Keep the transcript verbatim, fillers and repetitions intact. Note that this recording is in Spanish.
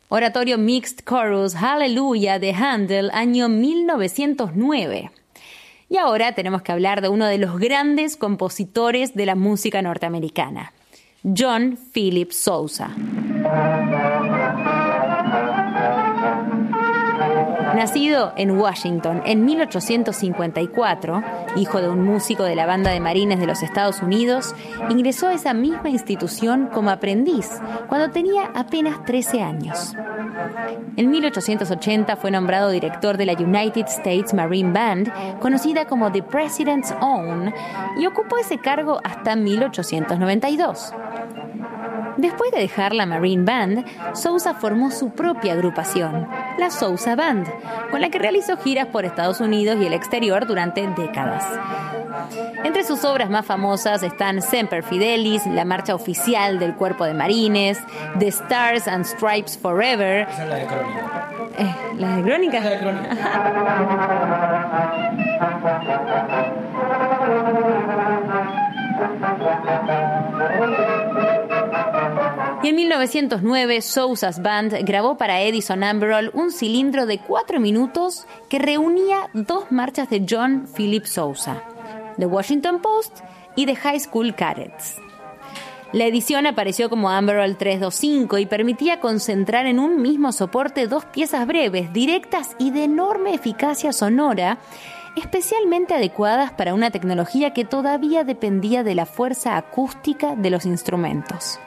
Oratorio Mixed Chorus Hallelujah de Handel, año mil novecientos nueve. Y ahora tenemos que hablar de uno de los grandes compositores de la música norteamericana, John Philip Sousa. Nacido en Washington en mil ochocientos cincuenta y cuatro, hijo de un músico de la Banda de Marines de los Estados Unidos, ingresó a esa misma institución como aprendiz cuando tenía apenas trece años. En mil ochocientos ochenta fue nombrado director de la United States Marine Band, conocida como The President's Own, y ocupó ese cargo hasta mil ochocientos noventa y dos. Después de dejar la Marine Band, Sousa formó su propia agrupación, la Sousa Band, con la que realizó giras por Estados Unidos y el exterior durante décadas. Entre sus obras más famosas están Semper Fidelis, la marcha oficial del Cuerpo de Marines, The Stars and Stripes Forever. Esa es la de Crónica. Eh, ¿La de Crónica? La de Crónica. Y en mil novecientos nueve, Sousa's Band grabó para Edison Amberol un cilindro de cuatro minutos que reunía dos marchas de John Philip Sousa, The Washington Post y The High School Cadets. La edición apareció como Amberol trescientos veinticinco y permitía concentrar en un mismo soporte dos piezas breves, directas y de enorme eficacia sonora, especialmente adecuadas para una tecnología que todavía dependía de la fuerza acústica de los instrumentos.